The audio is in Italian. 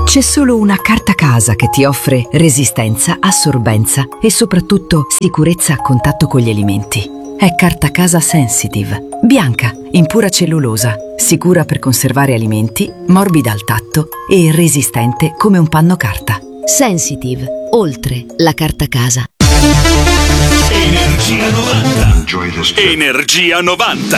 C'è solo una carta casa che ti offre resistenza, assorbenza e soprattutto sicurezza a contatto con gli alimenti. È Carta Casa Sensitive, bianca, in pura cellulosa, sicura per conservare alimenti, morbida al tatto e resistente come un panno carta. Sensitive, oltre la carta casa. Energia 90. Energia 90.